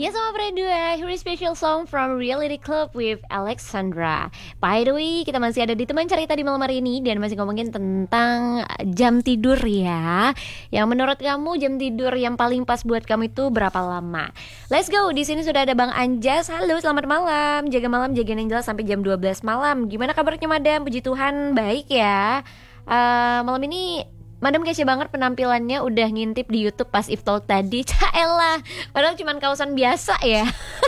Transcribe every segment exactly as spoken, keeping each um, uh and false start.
Ya sama berdua, here is special song from Reality Club with Alexandra. By the way, kita masih ada di teman cerita di malam hari ini dan masih ngomongin tentang jam tidur ya. Yang menurut kamu jam tidur yang paling pas buat kamu itu berapa lama? Let's go, di sini sudah ada Bang Anjas. Halo, selamat malam. Jaga malam, jaga yang jelas sampai jam dua belas malam. Gimana kabarnya Madam? Puji Tuhan, baik ya. Uh, malam ini Madam kece banget penampilannya, udah ngintip di YouTube pas If Talk tadi. Caelah, padahal cuman kaosan biasa ya.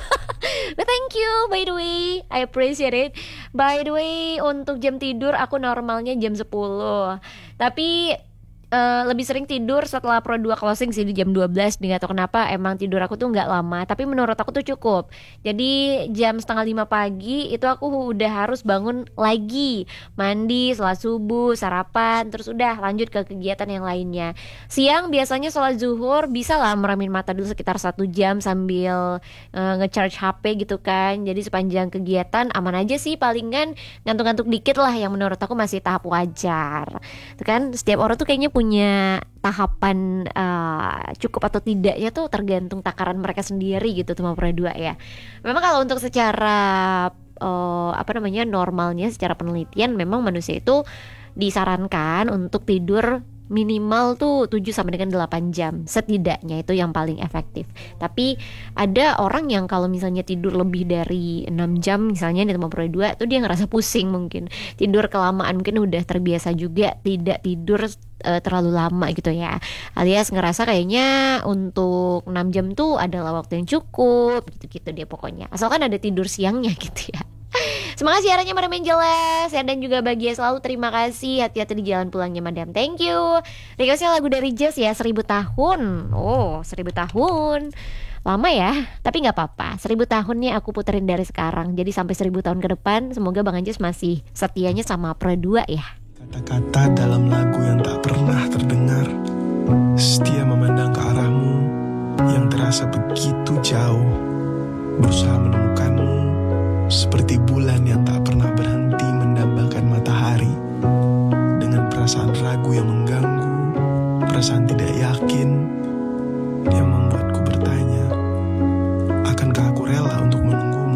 But thank you, by the way, I appreciate it. By the way, untuk jam tidur aku normalnya jam sepuluh. Tapi Uh, lebih sering tidur setelah Pro dua closing sih di jam dua belas. Nih gak tau kenapa emang tidur aku tuh gak lama, tapi menurut aku tuh cukup. Jadi jam setengah lima pagi itu aku udah harus bangun lagi, mandi, sholat subuh, sarapan, terus udah lanjut ke kegiatan yang lainnya. Siang biasanya sholat zuhur, bisa lah meremin mata dulu sekitar satu jam sambil uh, nge-charge H P gitu kan. Jadi sepanjang kegiatan aman aja sih, palingan ngantuk-ngantuk dikit lah yang menurut aku masih tahap wajar. Tuh kan setiap orang tuh kayaknya punya punya tahapan uh, cukup atau tidaknya tuh tergantung takaran mereka sendiri gitu tuh Pro dua ya. Memang kalau untuk secara uh, apa namanya normalnya secara penelitian memang manusia itu disarankan untuk tidur minimal tuh tujuh sampai dengan delapan jam setidaknya, itu yang paling efektif. Tapi ada orang yang kalau misalnya tidur lebih dari enam jam misalnya di tempat Pro dua tuh dia ngerasa pusing, mungkin tidur kelamaan, mungkin udah terbiasa juga tidak tidur uh, terlalu lama gitu ya, alias ngerasa kayaknya untuk enam jam tuh adalah waktu yang cukup gitu-gitu dia pokoknya, asalkan ada tidur siangnya gitu ya. Semangat siarannya Madam Angeles ya, dan juga bahagia selalu, terima kasih, hati-hati di jalan pulangnya Madam, thank you. Requestnya lagu dari Jazz ya, seribu tahun. Oh, seribu tahun lama ya, tapi gak apa-apa, seribu tahunnya aku puterin dari sekarang. Jadi sampai seribu tahun ke depan, semoga Bang Anjas masih setianya sama Pro dua ya. Kata-kata dalam lagu yang tak pernah terdengar, setia memandang ke arahmu yang terasa begitu jauh, berusaha menemukanmu seperti bulan yang tak pernah berhenti mendambakan matahari. Dengan perasaan ragu yang mengganggu, perasaan tidak yakin yang membuatku bertanya, akankah aku rela untuk menunggumu?